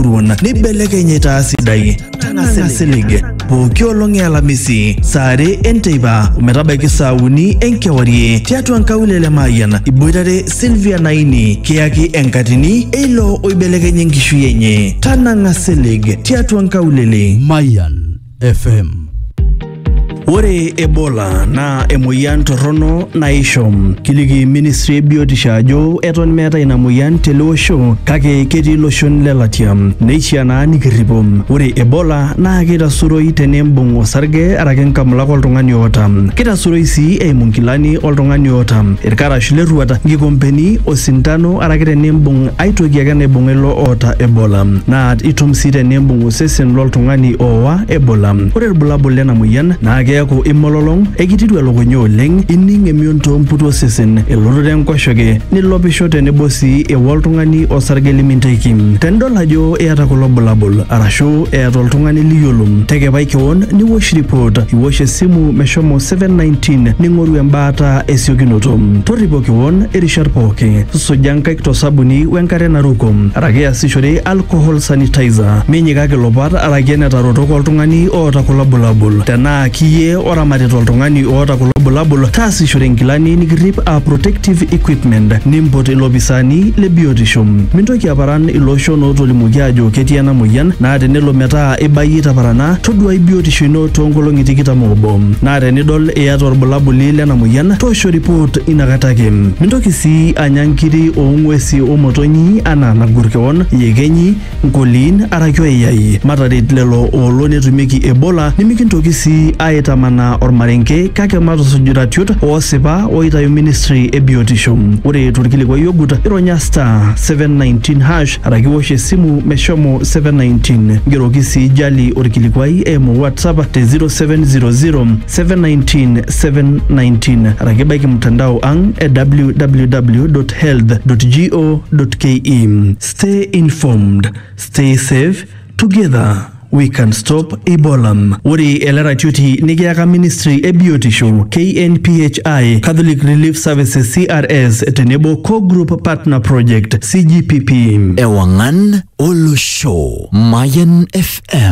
muruan nibelekenye taasidai tangaselig pooki olong e Alamisi saare enteipa ometabaiki saa 3 enkewarie tiatua nkaulele Mayian iboitare Sylvia Naini kiyaki enkatini eilo oibelekenye nkishui enye tangaselig tiatua nkaulele Mayian FM. Ore Ebola na emoyian torrono naisho kiliki Ministry e Biotisho ajo eton meeta ina moyian tele osho kake ketii loshon lelatia neishaa naa nikirripo. Ore Ebola na kitasuroi tenembung osarge arake nkamulak oltung'ani oota. Kitasuroi sii eimu nkilani oltung'ani oota, irkarash leruata, nkikompeni, osintano arake tenembung aitoki ake naibung ilo oota Ebola. Na itum sii tenembung osesen loltung'ani oowa Ebola. Ore irbulabul lena moyian na keeku imololong, ekititu elukunya oleng, ining emion toomputu osesen, elototo enkoshoke, nilopisho tenebo sii ewa oltung'ani osarge liminteki. Tenidol ajo eeta kulo bulabul arashu eeta oltung'ani liyiolo, tekepai keon niwosh report, iwosh esimu meshomo 719 ning'oru embaata esiokinoto. Torripo keon irishat pooki, suja nkaik tosabuni wenkare naruko, arake easishore alcohol sanitizer, minyikaki lopat arake netarotok oltung'ani oota kulo bulabul. Tenaa kiyie oramatita oltung'ani oota kulo bulabul taasishore nkilani nikirrip a protective equipment nimpot ilopisani le biotisho. Mintoki aparan iloshon ootolimuoki ajo ketii ena moyian naa tenelo metaa ibayie taparana toduai biotisho ino toonkolong'i 21. Naa tenidol iyata orbulabuli lena moyian toosho report inakata ake. Mintoki sii anya nkiri oong'uesi omotonyi anaa nagur keon, yekenyi, nkoliin arake oyai. Mataret lelo oolo netumieki Ebola nimikintoki sii aitamanaa ormarenke kake matusuj iratiot oosipa oitayu Ministry e Biotisho. Ore torkilikwai ogut ironya *719# arake wosh esimu meshomo 719. Ngeroki sii jali orkilikwai eimu WhatsApp te 0700 719 719 arake baiki mtandao ang e www.health.go.ke. Stay informed, stay safe, together we can stop Ebola. Ore eleratioti nikiyaka Ministry e Biotisho, KNPHI, Catholic Relief Services CRS, tenebo Co-Group Partner Project CGPP. Ewangan Olo Show Mayian FM.